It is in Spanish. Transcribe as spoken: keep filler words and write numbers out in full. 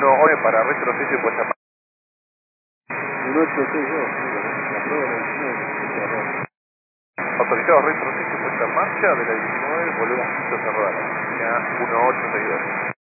uno ocho para retroceso y puesta en marcha. Un ocho seis dos, la prueba de la diecinueve. Autorizado retroceso y puesta en marcha de la diecinueve, volvemos a cerrar. Ya uno ocho seis dos.